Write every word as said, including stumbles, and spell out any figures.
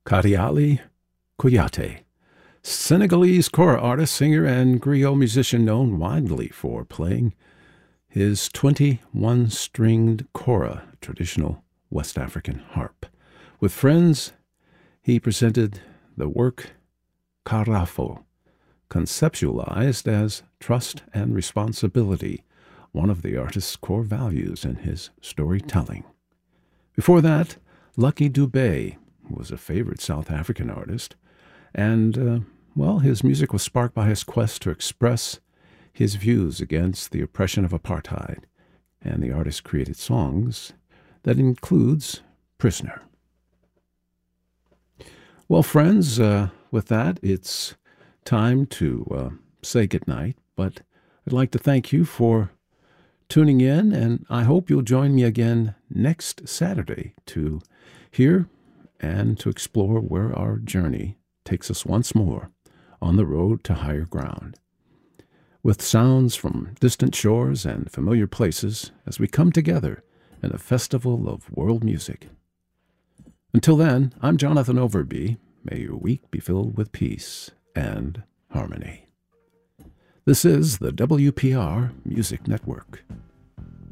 Kadiali Kouyaté, Senegalese kora artist, singer, and griot musician known widely for playing his twenty-one-stringed kora, traditional West African harp. With friends, he presented the work Karafo, conceptualized as trust and responsibility, one of the artist's core values in his storytelling. Before that, Lucky Dubé was a favorite South African artist, and, uh, well, his music was sparked by his quest to express his views against the oppression of apartheid, and the artist created songs that includes Prisoner. Well, friends, uh, with that, it's time to uh, say goodnight, but I'd like to thank you for tuning in, and I hope you'll join me again next Saturday to hear and to explore where our journey takes us once more on the road to higher ground, with sounds from distant shores and familiar places as we come together in a festival of world music. Until then, I'm Jonathan Overby. May your week be filled with peace and harmony. This is the W P R Music Network.